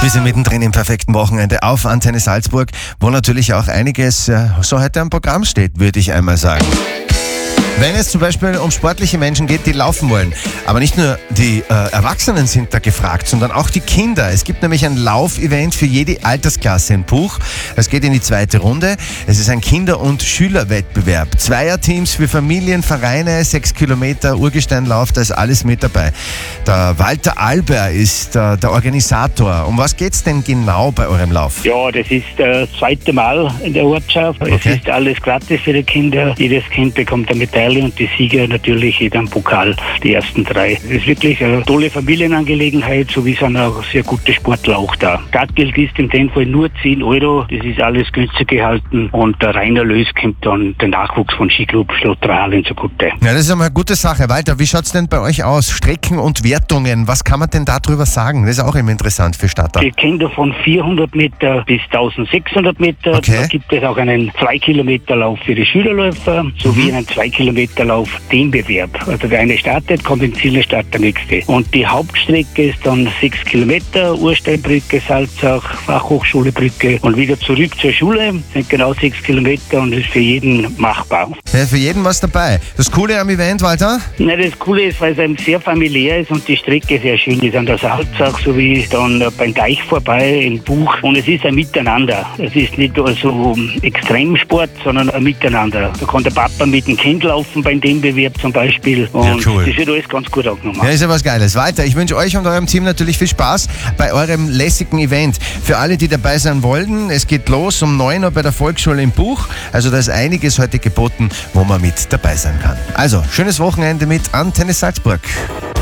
Wir sind mittendrin im perfekten Wochenende auf Antenne Salzburg, wo natürlich auch einiges so heute am Programm steht, würde ich einmal sagen. Wenn es zum Beispiel um sportliche Menschen geht, die laufen wollen. Aber nicht nur die Erwachsenen sind da gefragt, sondern auch die Kinder. Es gibt nämlich ein Laufevent für jede Altersklasse in Puch. Es geht in die zweite Runde. Es ist ein Kinder- und Schülerwettbewerb. Zweierteams für Familien, Vereine, 6 Kilometer Urgesteinlauf, da ist alles mit dabei. Der Walter Alber ist der Organisator. Um was geht's denn genau bei eurem Lauf? Ja, das ist das zweite Mal in der Ortschaft. Okay. Es ist alles gratis für die Kinder. Jedes Kind bekommt eine Medaille und die Sieger natürlich jeder einen Pokal, die ersten 3. Es ist wirklich eine tolle Familienangelegenheit, sowie sind auch sehr gute Sportler auch da. Startgeld ist in dem Fall nur 10 €, das ist alles günstig gehalten und der Reinerlös kommt dann der Nachwuchs von Skiclub Schlotteralen zugute. Ja, das ist einmal eine gute Sache. Walter, wie schaut's denn bei euch aus? Strecken und Wertungen, was kann man denn darüber sagen? Das ist auch immer interessant für Starter. Die Kinder von 400 Meter bis 1600 Meter. Okay. Da gibt es auch einen 2-Kilometer-Lauf für die Schülerläufer sowie einen 2-Kilometer-Lauf Teambewerb. Also der eine startet, kommt ins Ziel, startet der nächste. Und die Hauptstrecke ist dann 6 Kilometer, Ursteinbrücke, Salzach, Fachhochschulebrücke und wieder zurück zur Schule. Das sind genau 6 Kilometer und ist für jeden machbar. Ja, für jeden was dabei. Das Coole am Event, Walter? Na, das Coole ist, weil es eben sehr familiär ist und die Strecke sehr schön ist an der Salzach, sowie dann beim Deich vorbei in Buch. Und es ist ein Miteinander. Es ist nicht so Extremsport, sondern ein Miteinander. Da kann der Papa mit dem Kind laufen bei dem Bewerb zum Beispiel. Und ja, cool. Das wird alles ganz gut angenommen. Ja, ist ja was Geiles. Walter, ich wünsche euch und eurem Team natürlich viel Spaß bei eurem lässigen Event. Für alle, die dabei sein wollen, es geht los um 9 Uhr bei der Volksschule in Buch. Also da ist einiges heute geboten, wo man mit dabei sein kann. Also, schönes Wochenende mit Antenne Salzburg.